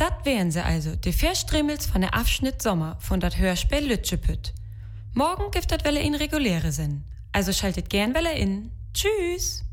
Dat wären sie also, die 4 Strimmels von der Abschnitt Sommer von dat Hörspiel Lütschepütt. Morgen gibt dat Welle in reguläre Sinn. Also schaltet gern Welle in. Tschüss!